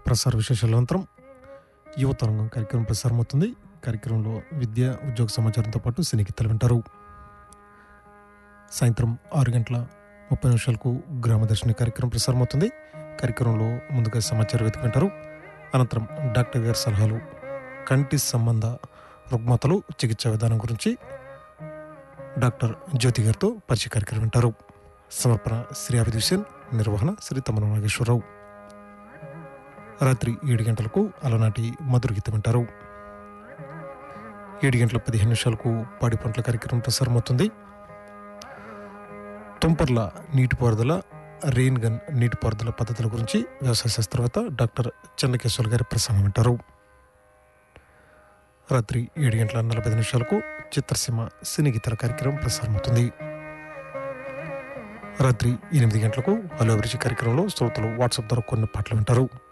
ప్రసార విశేషాల అనంతరం యువతరంగం కార్యక్రమం ప్రసారమవుతుంది. కార్యక్రమంలో విద్య, ఉద్యోగ సమాచారంతో పాటు సినీ గీతాలు వింటారు. సాయంత్రం 6:30 గ్రామదర్శిని కార్యక్రమం ప్రసారమవుతుంది. కార్యక్రమంలో ముందుగా సమాచార వేదిక వింటారు. అనంతరం డాక్టర్ గారి సలహాలు, కంటి సంబంధ రుగ్మతలు, చికిత్సా విధానం గురించి డాక్టర్ జ్యోతి గారితో పరిచయ కార్యక్రమం వింటారు. సమర్పణ శ్రీ అభిద్ హుసేన్, నిర్వహణ శ్రీ తమ్మన నాగేశ్వరరావు. రాత్రి 7 గంటలకు అలనాటి మధుర గీతం వింటారు. 7:15 పాడి పంటల కార్యక్రమం ప్రసారమవుతుంది. తుంపర్ల నీటిపారుదల, రెయిన్ గన్ నీటిపారుదల పద్ధతుల గురించి వ్యవసాయ శాస్త్రవేత్త డాక్టర్ చెన్నకేశ్వర్ గారి ప్రసంగం వింటారు. రాత్రి 7:45 చిత్రసీమ సినీ గీతాల కార్యక్రమం ప్రసారమవుతుంది. రాత్రి 8 గంటలకు హలో అభిరుచి కార్యక్రమంలో శ్రోతలు వాట్సాప్ ద్వారా కొన్ని పాటలు వింటారు.